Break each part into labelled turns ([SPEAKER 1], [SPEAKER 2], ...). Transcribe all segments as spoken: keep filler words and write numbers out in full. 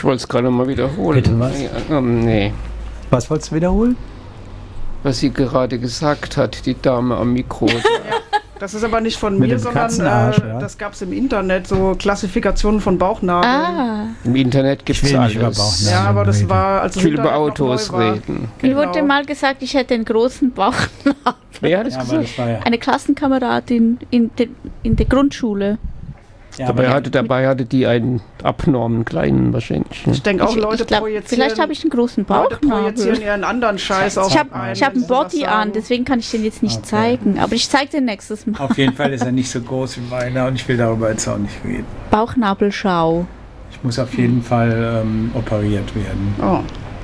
[SPEAKER 1] wollte es gerade mal wiederholen.
[SPEAKER 2] Bitte was?
[SPEAKER 1] Ja, ähm, nee.
[SPEAKER 2] Was wolltest du wiederholen?
[SPEAKER 1] Was sie gerade gesagt hat, die Dame am Mikro.
[SPEAKER 3] Ja, das ist aber nicht von
[SPEAKER 2] Mit
[SPEAKER 3] mir,
[SPEAKER 2] dem
[SPEAKER 3] sondern
[SPEAKER 2] Katzenarsch,
[SPEAKER 3] äh,
[SPEAKER 2] ja.
[SPEAKER 3] das gab es im Internet, so Klassifikationen von Bauchnabeln.
[SPEAKER 4] Ah,
[SPEAKER 1] Im Internet gibt
[SPEAKER 2] Ich
[SPEAKER 1] es
[SPEAKER 2] will
[SPEAKER 1] alles.
[SPEAKER 2] nicht über Bauchnabel.
[SPEAKER 3] Ja, aber das
[SPEAKER 2] reden.
[SPEAKER 3] war, als
[SPEAKER 1] Ich
[SPEAKER 3] das
[SPEAKER 1] will über
[SPEAKER 3] Internet noch
[SPEAKER 1] Autos
[SPEAKER 3] neu war.
[SPEAKER 1] reden.
[SPEAKER 4] mir
[SPEAKER 3] Genau.
[SPEAKER 4] wurde mal gesagt, ich hätte einen großen Bauchnabel.
[SPEAKER 1] Wer hat das
[SPEAKER 2] Ja, aber
[SPEAKER 1] gesagt?
[SPEAKER 2] das war ja.
[SPEAKER 4] Eine Klassenkameradin in, de, in der Grundschule.
[SPEAKER 2] ja
[SPEAKER 1] Dabei
[SPEAKER 2] aber
[SPEAKER 1] hatte, dabei hatte die einen abnormen kleinen wahrscheinlich. Ne?
[SPEAKER 3] Ich denke auch,
[SPEAKER 4] Ich-
[SPEAKER 3] Leute
[SPEAKER 4] ich glaub,
[SPEAKER 3] projizieren,
[SPEAKER 4] vielleicht habe ich einen großen
[SPEAKER 3] Leute projizieren
[SPEAKER 4] Bauchnabel.
[SPEAKER 3] ihren anderen Scheiß auf
[SPEAKER 4] Ich habe
[SPEAKER 3] einen,
[SPEAKER 4] ich hab
[SPEAKER 3] wenn
[SPEAKER 4] einen
[SPEAKER 3] sie was
[SPEAKER 4] Body
[SPEAKER 3] sagen.
[SPEAKER 4] an, deswegen kann ich den jetzt nicht
[SPEAKER 2] Okay.
[SPEAKER 4] zeigen. Aber ich zeige den nächstes Mal.
[SPEAKER 2] auf jeden Fall ist er nicht so groß wie meiner und ich will darüber jetzt auch nicht reden.
[SPEAKER 4] Bauchnabelschau.
[SPEAKER 2] Ich muss auf jeden Fall ähm, operiert werden.
[SPEAKER 3] Oh.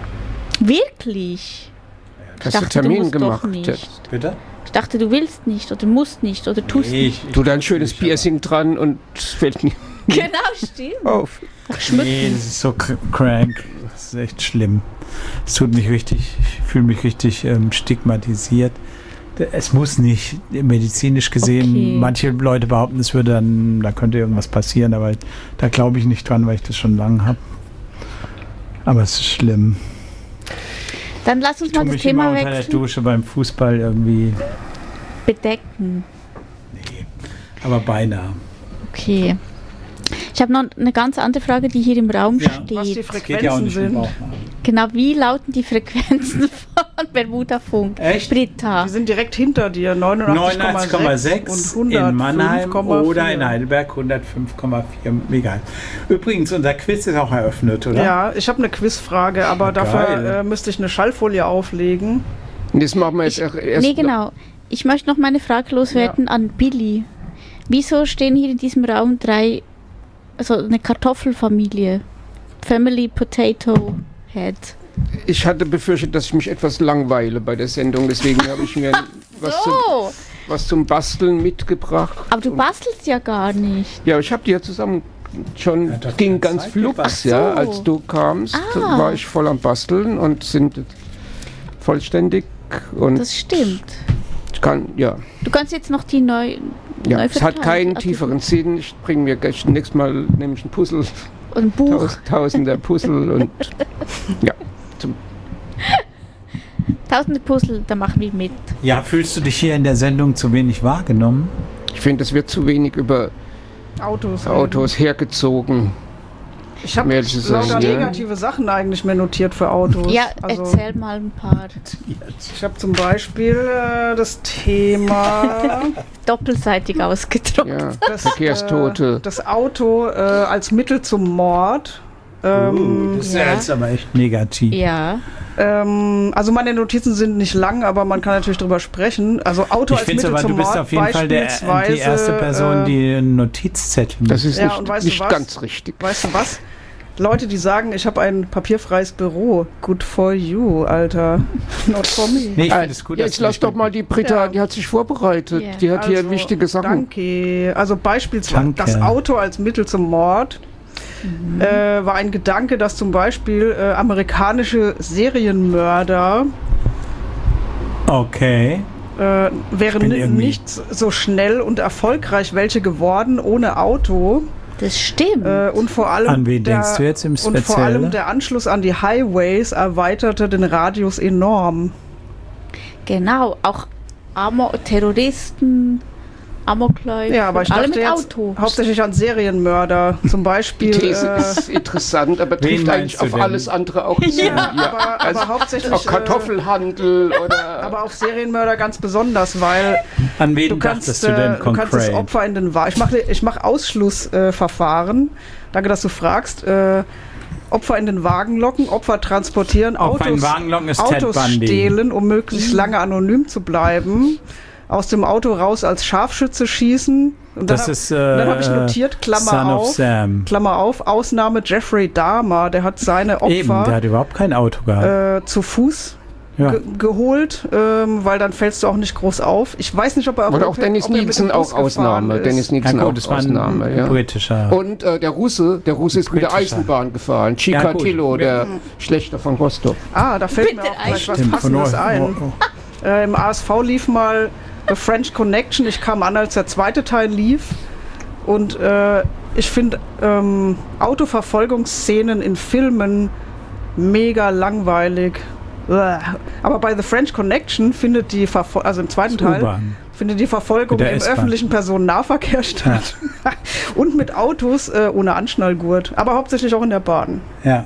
[SPEAKER 4] Wirklich?
[SPEAKER 1] Hast du
[SPEAKER 4] dachte, du
[SPEAKER 1] Termin
[SPEAKER 4] musst doch
[SPEAKER 1] gemacht?
[SPEAKER 4] nicht.
[SPEAKER 1] jetzt?
[SPEAKER 2] Bitte?
[SPEAKER 4] Ich dachte, du willst nicht oder musst nicht oder tust
[SPEAKER 2] Nee,
[SPEAKER 4] nicht.
[SPEAKER 2] ich, ich
[SPEAKER 1] Du da ein schönes Piercing dran und es fällt nicht
[SPEAKER 4] Genau, stimmt.
[SPEAKER 1] auf.
[SPEAKER 4] Ach, schmücken.
[SPEAKER 2] Nee, das ist so kr- crank. Das ist echt schlimm. Es tut mich richtig, ich fühle mich richtig ähm, stigmatisiert. D- Es muss nicht medizinisch gesehen,
[SPEAKER 4] Okay.
[SPEAKER 2] manche Leute behaupten, es würde dann, da könnte irgendwas passieren, aber da glaube ich nicht dran, weil ich das schon lange habe. Aber es ist schlimm.
[SPEAKER 4] Dann lass uns
[SPEAKER 2] Ich tue
[SPEAKER 4] mal das
[SPEAKER 2] mich immer
[SPEAKER 4] Thema
[SPEAKER 2] unter der
[SPEAKER 4] wechseln.
[SPEAKER 2] Dusche beim Fußball irgendwie,
[SPEAKER 4] Bedecken.
[SPEAKER 2] nee, aber beinahe.
[SPEAKER 4] Okay. Ich habe noch eine ganz andere Frage, die hier im Raum
[SPEAKER 2] Ja.
[SPEAKER 4] steht.
[SPEAKER 3] Was die
[SPEAKER 2] Es geht ja auch
[SPEAKER 3] Frequenzen
[SPEAKER 2] nicht um
[SPEAKER 3] sind.
[SPEAKER 2] Bauchnabel.
[SPEAKER 4] Genau, wie lauten die Frequenzen von Bermuda-Funk?
[SPEAKER 2] Echt?
[SPEAKER 4] Britta.
[SPEAKER 3] Die sind direkt hinter dir, neunundachtzig Komma
[SPEAKER 2] neunundachtzig Komma
[SPEAKER 3] sechs
[SPEAKER 2] sechs
[SPEAKER 3] und
[SPEAKER 2] in Mannheim
[SPEAKER 3] hundertfünf Komma vier.
[SPEAKER 2] oder in Heidelberg hundertfünf Komma vier. Egal. Übrigens, unser Quiz ist auch eröffnet, oder?
[SPEAKER 3] Ja, ich habe eine Quizfrage, aber
[SPEAKER 2] Ja,
[SPEAKER 3] dafür
[SPEAKER 2] geil.
[SPEAKER 3] äh, müsste ich eine Schallfolie auflegen.
[SPEAKER 1] Und das machen wir jetzt
[SPEAKER 4] Ich,
[SPEAKER 1] erst.
[SPEAKER 4] nee, genau. Ich möchte noch meine Frage loswerden an Billy. Wieso stehen hier in diesem Raum drei, also eine Kartoffelfamilie? Family Potato Head.
[SPEAKER 1] Ich hatte befürchtet, dass ich mich etwas langweile bei der Sendung, deswegen habe ich mir was, zum,
[SPEAKER 4] So,
[SPEAKER 1] was zum Basteln mitgebracht.
[SPEAKER 4] aber du
[SPEAKER 1] Und-
[SPEAKER 4] bastelst ja gar nicht.
[SPEAKER 1] Ja, ich habe die ja zusammen schon,
[SPEAKER 2] Ja, doch,
[SPEAKER 1] ging
[SPEAKER 2] die
[SPEAKER 1] ganz
[SPEAKER 2] Zeit
[SPEAKER 1] flugs,
[SPEAKER 2] gebastelt.
[SPEAKER 1] ja,
[SPEAKER 4] So.
[SPEAKER 1] als du kamst,
[SPEAKER 4] Ah.
[SPEAKER 1] war ich voll am Basteln und sind vollständig und
[SPEAKER 4] Das stimmt.
[SPEAKER 1] ich kann, ja,
[SPEAKER 4] Du kannst jetzt noch die neu.
[SPEAKER 1] ja,
[SPEAKER 4] neu
[SPEAKER 1] es hat
[SPEAKER 4] verteilen.
[SPEAKER 1] keinen
[SPEAKER 4] Also,
[SPEAKER 1] tieferen Sinn. Ich bringe mir gleich nächstes Mal nämlich ein Puzzle,
[SPEAKER 4] Ein Buch.
[SPEAKER 1] taus, tausender Puzzle und ja, zum,
[SPEAKER 4] Tausende Puzzle, da machen wir mit.
[SPEAKER 2] Ja, fühlst du dich hier in der Sendung zu wenig wahrgenommen?
[SPEAKER 1] ich finde, es wird zu wenig über
[SPEAKER 3] Autos.
[SPEAKER 1] Autos hergezogen.
[SPEAKER 3] Ich habe
[SPEAKER 1] um ehrlich zu sein,
[SPEAKER 3] lauter
[SPEAKER 1] ja.
[SPEAKER 3] negative Sachen eigentlich mir notiert für Autos.
[SPEAKER 4] Ja,
[SPEAKER 3] also,
[SPEAKER 4] erzähl mal ein paar.
[SPEAKER 3] ich habe zum Beispiel äh, das Thema
[SPEAKER 4] Doppelseitig ausgedruckt.
[SPEAKER 1] Ja,
[SPEAKER 3] das,
[SPEAKER 1] Verkehrstote.
[SPEAKER 3] Äh, das Auto äh, als Mittel zum Mord. Ähm,
[SPEAKER 2] Das ist
[SPEAKER 4] ja.
[SPEAKER 2] ja jetzt aber echt negativ.
[SPEAKER 4] Ja.
[SPEAKER 3] ähm, also meine Notizen sind nicht lang, aber man kann natürlich drüber sprechen. Also Auto
[SPEAKER 2] Ich
[SPEAKER 3] als
[SPEAKER 2] finde
[SPEAKER 3] Mittel
[SPEAKER 2] aber,
[SPEAKER 3] zum
[SPEAKER 2] du bist
[SPEAKER 3] Mord
[SPEAKER 2] auf jeden Fall der,
[SPEAKER 3] beispielsweise,
[SPEAKER 2] die erste Person,
[SPEAKER 3] äh,
[SPEAKER 2] die einen Notizzettel mit.
[SPEAKER 1] Das ist
[SPEAKER 3] Ja,
[SPEAKER 1] nicht,
[SPEAKER 3] und weißt du
[SPEAKER 1] nicht
[SPEAKER 3] was?
[SPEAKER 1] ganz richtig.
[SPEAKER 3] Weißt du was? Leute, die sagen, ich habe ein papierfreies Büro. Good for you, Alter. Not for me.
[SPEAKER 2] Nee, ich
[SPEAKER 1] Ah,
[SPEAKER 2] finde es gut,
[SPEAKER 1] ja,
[SPEAKER 2] dass
[SPEAKER 1] jetzt
[SPEAKER 2] du
[SPEAKER 1] lass
[SPEAKER 2] dich
[SPEAKER 1] doch
[SPEAKER 2] mit-
[SPEAKER 1] mal die Britta,
[SPEAKER 3] Ja.
[SPEAKER 1] die hat sich vorbereitet.
[SPEAKER 4] Ja.
[SPEAKER 1] Die hat hier
[SPEAKER 3] Also,
[SPEAKER 1] wichtige Sachen.
[SPEAKER 3] Danke. Also beispielsweise
[SPEAKER 2] Danke.
[SPEAKER 3] das Auto als Mittel zum Mord äh, war ein Gedanke, dass zum Beispiel äh, amerikanische Serienmörder
[SPEAKER 2] Okay.
[SPEAKER 3] äh, wären
[SPEAKER 2] bin
[SPEAKER 3] ni-
[SPEAKER 2] irgendwie-
[SPEAKER 3] nicht so schnell und erfolgreich welche geworden ohne Auto.
[SPEAKER 4] Das stimmt.
[SPEAKER 3] Äh, und vor allem
[SPEAKER 2] An wen
[SPEAKER 3] der,
[SPEAKER 2] denkst du jetzt im
[SPEAKER 3] und vor
[SPEAKER 2] Speziellen?
[SPEAKER 3] allem der Anschluss an die Highways erweiterte den Radius enorm.
[SPEAKER 4] Genau. Auch Amok Terroristen, Amokläufer,
[SPEAKER 3] Ja, aber ich
[SPEAKER 4] alle
[SPEAKER 3] dachte
[SPEAKER 4] mit
[SPEAKER 3] jetzt
[SPEAKER 4] Auto.
[SPEAKER 3] hauptsächlich an Serienmörder. Zum
[SPEAKER 1] Die
[SPEAKER 3] Beispiel.
[SPEAKER 1] These
[SPEAKER 3] Äh,
[SPEAKER 1] ist interessant, aber
[SPEAKER 2] Wen
[SPEAKER 1] trifft
[SPEAKER 2] meinst
[SPEAKER 1] eigentlich
[SPEAKER 2] du
[SPEAKER 1] auf
[SPEAKER 2] denn?
[SPEAKER 1] alles andere auch zu.
[SPEAKER 3] ja, aber,
[SPEAKER 1] also
[SPEAKER 3] aber hauptsächlich.
[SPEAKER 1] auch Kartoffelhandel oder.
[SPEAKER 3] Äh, aber auf Serienmörder ganz besonders, weil
[SPEAKER 2] An wen
[SPEAKER 3] du kannst,
[SPEAKER 2] dachtest du denn
[SPEAKER 3] äh, du kannst das
[SPEAKER 2] konkret?
[SPEAKER 3] Opfer in den Wagen. Ich mache ich mach Ausschlussverfahren. Danke, dass du fragst. Äh, Opfer in den Wagen locken, Opfer transportieren,
[SPEAKER 2] Auf einen
[SPEAKER 3] Autos,
[SPEAKER 2] Wagen locken ist Ted
[SPEAKER 3] Autos
[SPEAKER 2] Bundy.
[SPEAKER 3] stehlen, um möglichst lange anonym zu bleiben. Aus dem Auto raus als Scharfschütze schießen. Und dann
[SPEAKER 2] Das
[SPEAKER 3] hab-
[SPEAKER 2] ist äh,
[SPEAKER 3] dann habe ich notiert, Klammer
[SPEAKER 2] Son of
[SPEAKER 3] auf,
[SPEAKER 2] Sam.
[SPEAKER 3] Klammer auf, Ausnahme Jeffrey Dahmer, der hat seine
[SPEAKER 2] Eben, der
[SPEAKER 3] Opfer
[SPEAKER 2] hat überhaupt kein Auto gehabt.
[SPEAKER 3] äh, zu Fuß
[SPEAKER 2] ja.
[SPEAKER 3] ge geholt, ähm, weil dann fällst du auch nicht groß auf. Ich weiß nicht, ob er
[SPEAKER 1] Oder auch
[SPEAKER 3] ob er-
[SPEAKER 1] Dennis
[SPEAKER 3] ob er mit
[SPEAKER 1] Nielsen
[SPEAKER 3] dem Bus
[SPEAKER 1] auch Ausnahme.
[SPEAKER 3] gefahren ist.
[SPEAKER 1] Dennis
[SPEAKER 2] Ja
[SPEAKER 1] Nielsen
[SPEAKER 2] gut,
[SPEAKER 1] auch
[SPEAKER 2] das war
[SPEAKER 1] Ausnahme,
[SPEAKER 2] ein
[SPEAKER 1] ja.
[SPEAKER 2] britischer.
[SPEAKER 1] Und äh, der Russe, der Russe ist mit der
[SPEAKER 2] Britischer.
[SPEAKER 1] Eisenbahn gefahren.
[SPEAKER 2] Ja, gut.
[SPEAKER 1] Chikatilo, der Schlechter von Rostock.
[SPEAKER 3] Ah, da fällt mir
[SPEAKER 4] Bitte
[SPEAKER 3] auch gleich was
[SPEAKER 2] Stimmt, von
[SPEAKER 3] Passendes
[SPEAKER 2] euch.
[SPEAKER 3] ein.
[SPEAKER 2] Oh, oh.
[SPEAKER 3] Äh, Im A S V lief mal The French Connection. Ich kam an, als der zweite Teil lief. Und äh, ich finde ähm, Autoverfolgungsszenen in Filmen mega langweilig. Uah. Aber bei The French Connection findet die Verfol- also im zweiten
[SPEAKER 2] Das
[SPEAKER 3] Teil
[SPEAKER 2] U-Bahn.
[SPEAKER 3] findet die Verfolgung
[SPEAKER 2] Mit der
[SPEAKER 3] im
[SPEAKER 2] S-Bahn.
[SPEAKER 3] öffentlichen Personennahverkehr statt. Ja. Und mit Autos äh, ohne Anschnallgurt. Aber hauptsächlich auch in der Bahn.
[SPEAKER 2] Ja.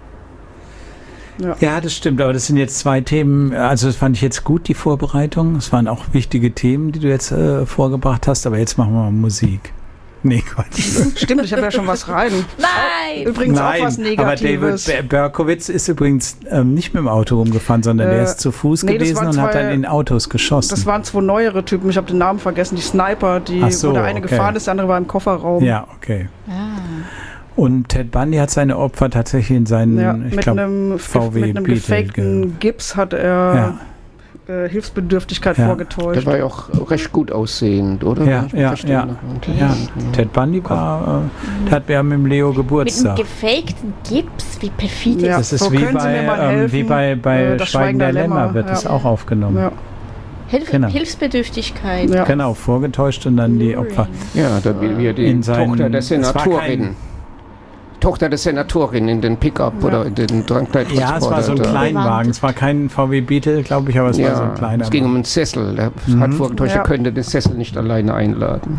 [SPEAKER 3] Ja.
[SPEAKER 2] Ja, das stimmt, aber das sind jetzt zwei Themen, also das fand ich jetzt gut, die Vorbereitung. Es waren auch wichtige Themen, die du jetzt äh, vorgebracht hast, aber jetzt machen wir mal Musik. Nee, Gott.
[SPEAKER 3] Stimmt, ich habe ja schon was rein.
[SPEAKER 4] Nein!
[SPEAKER 3] Übrigens
[SPEAKER 2] Nein,
[SPEAKER 3] auch was
[SPEAKER 2] aber
[SPEAKER 3] Negatives.
[SPEAKER 2] David Ber- Berkowitz ist übrigens ähm, nicht mit dem Auto rumgefahren, sondern
[SPEAKER 3] Äh,
[SPEAKER 2] der ist zu Fuß
[SPEAKER 3] nee, das
[SPEAKER 2] gewesen
[SPEAKER 3] waren
[SPEAKER 2] und hat
[SPEAKER 3] zwei-
[SPEAKER 2] dann in Autos geschossen.
[SPEAKER 3] Das waren zwei neuere Typen, ich habe den Namen vergessen, die Sniper, die,
[SPEAKER 2] Ach so,
[SPEAKER 3] wo der eine
[SPEAKER 2] okay.
[SPEAKER 3] gefahren ist, der andere war im Kofferraum.
[SPEAKER 2] Ja, okay.
[SPEAKER 4] Ah.
[SPEAKER 2] Und Ted Bundy hat seine Opfer tatsächlich in seinen,
[SPEAKER 3] Ja,
[SPEAKER 2] ich
[SPEAKER 3] mit,
[SPEAKER 2] glaube,
[SPEAKER 3] einem,
[SPEAKER 2] V W
[SPEAKER 3] mit einem
[SPEAKER 2] Beetle
[SPEAKER 3] gefakten
[SPEAKER 2] ge-
[SPEAKER 3] Gips hat er
[SPEAKER 2] Ja.
[SPEAKER 3] äh, Hilfsbedürftigkeit
[SPEAKER 2] Ja.
[SPEAKER 1] Der
[SPEAKER 3] vorgetäuscht.
[SPEAKER 1] war ja auch recht gut aussehend, oder?
[SPEAKER 2] Ja,
[SPEAKER 1] Wenn ich mich
[SPEAKER 2] ja,
[SPEAKER 1] verstehe.
[SPEAKER 2] ja.
[SPEAKER 1] Und,
[SPEAKER 2] Ja, Ted Bundy war, äh, der hat ja mit dem Leo
[SPEAKER 4] Mit einem
[SPEAKER 2] Geburtstag.
[SPEAKER 4] gefakten Gips? Wie perfide
[SPEAKER 3] Ja.
[SPEAKER 4] ist
[SPEAKER 2] Das ist
[SPEAKER 3] So,
[SPEAKER 2] wie
[SPEAKER 3] können Sie
[SPEAKER 2] bei,
[SPEAKER 3] mir mal
[SPEAKER 2] ähm,
[SPEAKER 3] helfen?
[SPEAKER 2] wie bei, bei
[SPEAKER 3] Äh, das
[SPEAKER 2] Schweigen der Lämmer wird
[SPEAKER 3] ja.
[SPEAKER 2] das auch aufgenommen.
[SPEAKER 3] Ja.
[SPEAKER 4] Hilf
[SPEAKER 2] Genau.
[SPEAKER 4] Hilfsbedürftigkeit.
[SPEAKER 3] Ja.
[SPEAKER 2] Genau, vorgetäuscht und dann die Opfer.
[SPEAKER 1] Ja, da will wir die
[SPEAKER 2] In seinen-
[SPEAKER 1] Tochter der
[SPEAKER 2] es war
[SPEAKER 1] Senatorin.
[SPEAKER 2] kein-
[SPEAKER 1] Tochter der Senatorin in den Pickup
[SPEAKER 3] Ja.
[SPEAKER 1] oder in den Transporter.
[SPEAKER 2] Ja, es war so ein
[SPEAKER 1] da.
[SPEAKER 2] Kleinwagen. Es war kein V W Beetle, glaube ich, aber es war so ein
[SPEAKER 1] Ja,
[SPEAKER 2] kleiner.
[SPEAKER 1] es ging um einen Sessel. Er
[SPEAKER 2] Mhm.
[SPEAKER 1] hat vorgetäuscht,
[SPEAKER 3] Ja.
[SPEAKER 1] er könnte den Sessel nicht alleine einladen.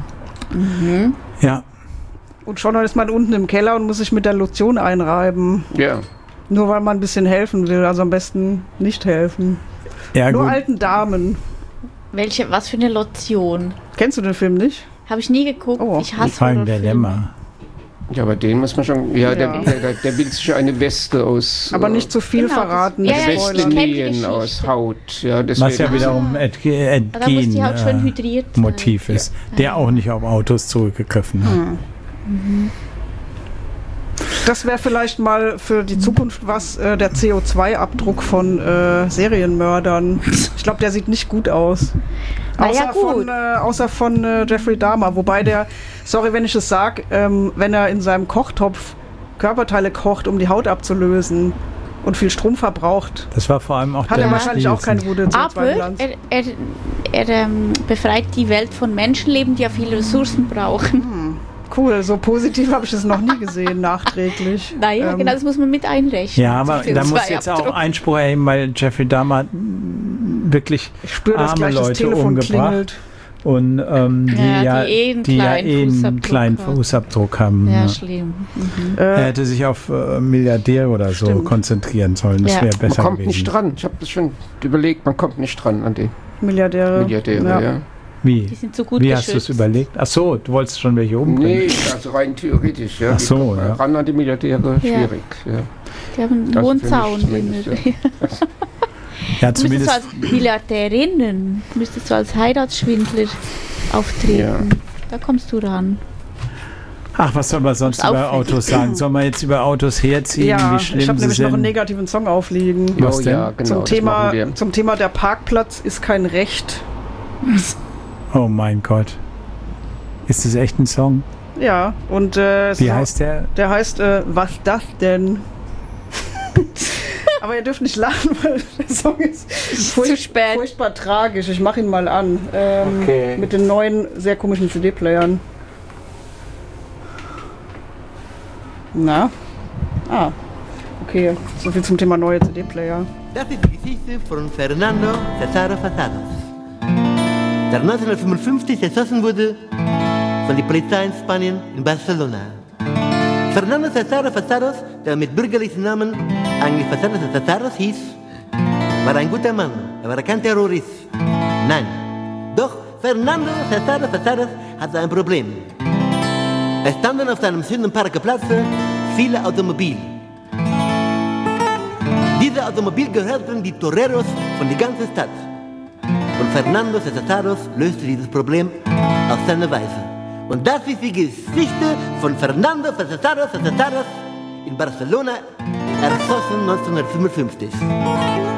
[SPEAKER 2] Ja,
[SPEAKER 3] Und schon ist man unten im Keller und muss sich mit der Lotion einreiben.
[SPEAKER 1] Ja,
[SPEAKER 3] Nur weil man ein bisschen helfen will. Also am besten nicht helfen.
[SPEAKER 2] ja
[SPEAKER 3] Nur
[SPEAKER 2] gut.
[SPEAKER 3] alten Damen.
[SPEAKER 4] Welche, was für eine Lotion?
[SPEAKER 3] Kennst du den Film nicht?
[SPEAKER 4] Habe ich nie geguckt.
[SPEAKER 3] Oh.
[SPEAKER 4] Ich hasse
[SPEAKER 2] Schweigen der
[SPEAKER 4] Horrorfilme.
[SPEAKER 2] Lämmer.
[SPEAKER 1] ja, aber den muss man schon. Ja, Der,
[SPEAKER 3] Ja.
[SPEAKER 1] der, der, der will sich ja eine Weste aus.
[SPEAKER 3] Aber nicht zu viel
[SPEAKER 4] Genau, das-
[SPEAKER 3] verraten.
[SPEAKER 4] Ja,
[SPEAKER 3] nicht
[SPEAKER 4] ja, ich
[SPEAKER 3] spoilern.
[SPEAKER 4] kenn die
[SPEAKER 1] Westenien
[SPEAKER 4] Geschichte.
[SPEAKER 1] aus Haut. Ja,
[SPEAKER 2] Was
[SPEAKER 1] deswegen.
[SPEAKER 2] ja wiederum Ed, Ed
[SPEAKER 4] Aber da muss die
[SPEAKER 2] Gein,
[SPEAKER 4] Haut schön
[SPEAKER 2] äh,
[SPEAKER 4] hydriert sein.
[SPEAKER 2] Motiv ist, der auch nicht auf Autos zurückgegriffen hat.
[SPEAKER 3] Hm. Das wäre vielleicht mal für die Zukunft was, äh, der C O zwei Abdruck von äh, Serienmördern. Ich glaube, der sieht nicht gut aus.
[SPEAKER 4] Na
[SPEAKER 3] Außer
[SPEAKER 4] ja, gut.
[SPEAKER 3] von, äh, außer von äh, Jeffrey Dahmer. Wobei der, sorry, wenn ich es sage, ähm, wenn er in seinem Kochtopf Körperteile kocht, um die Haut abzulösen und viel Strom verbraucht,
[SPEAKER 2] Das war vor allem auch
[SPEAKER 3] hat
[SPEAKER 2] der
[SPEAKER 3] er wahrscheinlich auch keine gute C O zwei
[SPEAKER 4] Aber
[SPEAKER 3] Bilanz.
[SPEAKER 4] er, er, er ähm, befreit die Welt von Menschenleben, die ja viele Ressourcen brauchen.
[SPEAKER 3] Cool, so positiv habe ich es noch nie gesehen, nachträglich.
[SPEAKER 4] Naja,
[SPEAKER 3] Ähm,
[SPEAKER 4] genau, das muss man mit einrechnen.
[SPEAKER 2] Ja, aber da muss jetzt auch
[SPEAKER 4] C O zwei Abdruck.
[SPEAKER 2] Einspruch erheben, weil Jeffrey Dahmer hat mm, wirklich
[SPEAKER 3] Ich spüre, dass
[SPEAKER 2] arme
[SPEAKER 3] gleich das
[SPEAKER 2] Leute
[SPEAKER 3] Telefon
[SPEAKER 2] umgebracht.
[SPEAKER 3] klingelt.
[SPEAKER 2] Und ähm, die
[SPEAKER 4] Ja,
[SPEAKER 2] ja,
[SPEAKER 4] die eh einen
[SPEAKER 2] die ja
[SPEAKER 4] kleinen
[SPEAKER 2] eh einen
[SPEAKER 4] Fußabdruck
[SPEAKER 2] kleinen
[SPEAKER 4] hat.
[SPEAKER 2] Fußabdruck haben.
[SPEAKER 4] Ja,
[SPEAKER 2] Ja.
[SPEAKER 4] schlimm. Mhm.
[SPEAKER 2] Er
[SPEAKER 3] Äh,
[SPEAKER 2] hätte sich auf äh, Milliardäre oder so
[SPEAKER 3] Stimmt.
[SPEAKER 2] konzentrieren sollen. Das
[SPEAKER 4] Ja.
[SPEAKER 2] wäre
[SPEAKER 1] Man
[SPEAKER 2] besser
[SPEAKER 1] kommt
[SPEAKER 2] gewesen.
[SPEAKER 1] nicht dran. Ich habe das schon überlegt, man kommt nicht dran an die
[SPEAKER 3] Milliardäre.
[SPEAKER 1] Milliardäre.
[SPEAKER 3] Ja.
[SPEAKER 1] Ja.
[SPEAKER 2] Wie?
[SPEAKER 4] Die sind so gut
[SPEAKER 2] Wie hast du
[SPEAKER 4] geschützt.
[SPEAKER 2] es überlegt? Ach so, du wolltest schon welche umbringen.
[SPEAKER 1] Nee, also rein theoretisch. Ja.
[SPEAKER 2] Ach so,
[SPEAKER 1] Wie kommt man
[SPEAKER 2] ja.
[SPEAKER 1] Ran an die Milliardäre,
[SPEAKER 4] Ja.
[SPEAKER 1] schwierig. Ja.
[SPEAKER 4] Die haben einen
[SPEAKER 1] Also
[SPEAKER 4] hohen
[SPEAKER 1] für mich
[SPEAKER 4] Zaun.
[SPEAKER 1] zumindest,
[SPEAKER 4] Du
[SPEAKER 2] Ja,
[SPEAKER 4] müsstest
[SPEAKER 2] zumindest.
[SPEAKER 4] so als Milliardärinnen, müsstest du als Heiratsschwindler auftreten.
[SPEAKER 1] Ja.
[SPEAKER 4] Da kommst du ran.
[SPEAKER 2] Ach, was soll man sonst
[SPEAKER 4] Das ist
[SPEAKER 2] über
[SPEAKER 4] auffällig.
[SPEAKER 2] Autos sagen? Soll man jetzt über Autos herziehen,
[SPEAKER 3] Ja,
[SPEAKER 2] wie
[SPEAKER 3] ich
[SPEAKER 2] schlimm
[SPEAKER 3] habe
[SPEAKER 2] sie
[SPEAKER 3] nämlich noch einen
[SPEAKER 2] sind?
[SPEAKER 3] negativen Song aufliegen.
[SPEAKER 2] Was
[SPEAKER 1] Oh
[SPEAKER 2] denn?
[SPEAKER 1] ja, genau.
[SPEAKER 3] zum,
[SPEAKER 1] das
[SPEAKER 3] Thema,
[SPEAKER 1] machen wir.
[SPEAKER 3] zum Thema der Parkplatz ist kein Recht.
[SPEAKER 2] Oh mein Gott. Ist das echt ein Song?
[SPEAKER 3] Ja, und äh, es
[SPEAKER 2] Wie
[SPEAKER 3] ist auch-
[SPEAKER 2] heißt der?
[SPEAKER 3] der heißt äh, Was das denn? Aber ihr dürft nicht lachen, weil der Song ist furch
[SPEAKER 4] spät.
[SPEAKER 3] furchtbar tragisch. Ich mache ihn mal an. Ähm,
[SPEAKER 2] Okay.
[SPEAKER 3] Mit den neuen, sehr komischen C D-Playern. Na? Ah, okay. So viel zum Thema neue C D-Player.
[SPEAKER 5] Das ist die Geschichte von Fernando Cesaro Fazados, der neunzehnhundertfünfundfünfzig erschossen wurde von der Polizei in Spanien in Barcelona. Fernando Cesaro Fazados, der mit bürgerlichen Namen eigentlich Fazados Fazados hieß, war ein guter Mann, er war kein Terrorist. Nein, doch Fernando Cesaro Fazados hatte ein Problem. Es standen auf seinem Sündenparkplatz viele Automobile. Diese Automobil gehörten die Toreros von der ganzen Stadt. Und Fernando Cesaro löste dieses Problem auf seine Weise. Und das ist die Geschichte von Fernando Cesaro Cesaro in Barcelona, erschossen neunzehnhundertfünfundfünfzig.